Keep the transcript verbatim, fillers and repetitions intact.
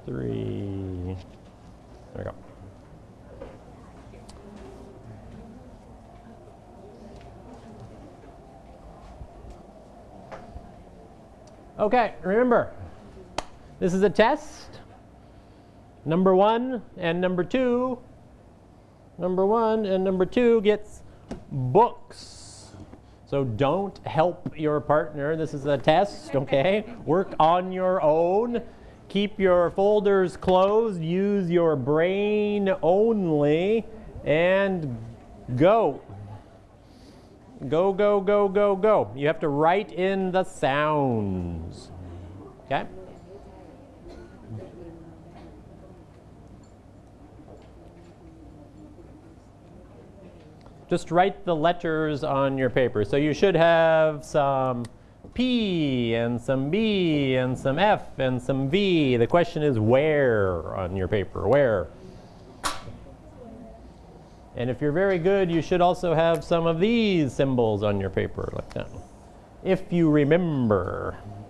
three. There we go. Okay, remember, this is a test. Number one and number two, number one and number two gets books. So don't help your partner. This is a test, okay? Work on your own. Keep your folders closed. Use your brain only. And go. Go, go, go, go, go. You have to write in the sounds. Okay? Just write the letters on your paper. So you should have some P and some B and some F and some V. The question is where on your paper? Where? And if you're very good, you should also have some of these symbols on your paper like that. If you remember.